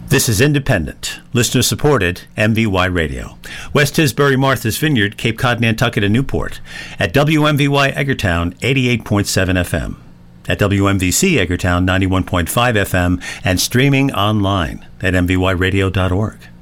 This is independent, listener-supported MVY Radio. West Tisbury, Martha's Vineyard, Cape Cod, Nantucket, and Newport. At WMVY Eggertown, 88.7 FM. At WMVC Eggertown, 91.5 FM. And streaming online at mvyradio.org.